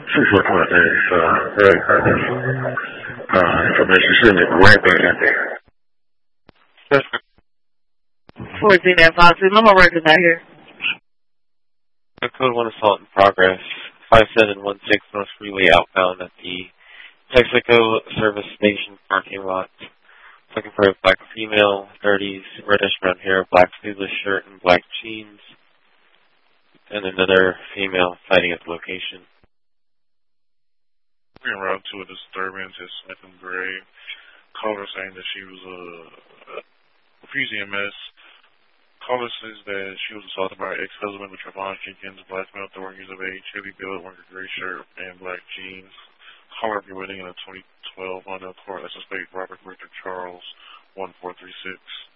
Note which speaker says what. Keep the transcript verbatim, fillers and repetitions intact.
Speaker 1: Six one is uh, very hard. Uh, information shouldn't be right there.
Speaker 2: four zero five two, I'm already out here.
Speaker 3: Code one assault in progress. five seven one six North Freeway outbound at the Texaco service station parking lot. Looking for a black female, thirties, reddish brown hair, black sleeveless shirt, and black jeans. And another female fighting at the location.
Speaker 4: We're en route to a disturbance at Smith and Gray. Caller saying that she was a uh, refusing a mess. Caller says that she was assaulted by her ex-husband with Trevon Jenkins, black male, thirty years of age, heavy build, wearing a gray shirt and black jeans. Caller be waiting in a twenty twelve Honda Accord. That's suspect Robert Richter Charles, one four three six.